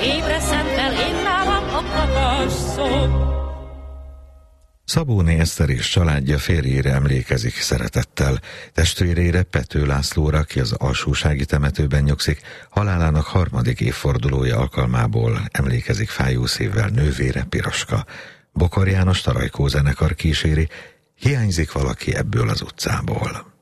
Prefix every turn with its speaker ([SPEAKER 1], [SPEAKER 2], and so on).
[SPEAKER 1] ébre szentel, én nálam a kakas szó.
[SPEAKER 2] Szabóné Eszter és családja férjére emlékezik szeretettel. Testvérére, Pető Lászlóra, aki az Alsósági temetőben nyugszik, halálának 3. évfordulója alkalmából emlékezik fájó szívvel nővére, Piroska. Bokor János Tarajkó zenekar kíséri, hiányzik valaki ebből az utcából.